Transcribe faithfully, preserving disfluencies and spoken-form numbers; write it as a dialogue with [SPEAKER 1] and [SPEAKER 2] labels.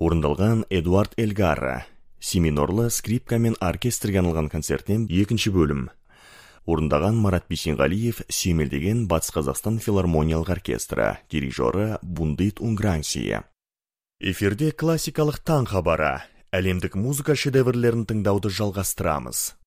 [SPEAKER 1] Орындалған Эдуард Эльгара. Семинорлы скрипка мен оркестрге арналған концерттен екінші бөлім. Орындаған Марат Бейсенғалиев сүйемелдеген Батыс Қазақстан филармониялық оркестрі, дирижері Бундит Унгрансия. Эфирде классикалық таң хабары. Әлемдік музыка шедеврлерін тыңдауды жалғастырамыз.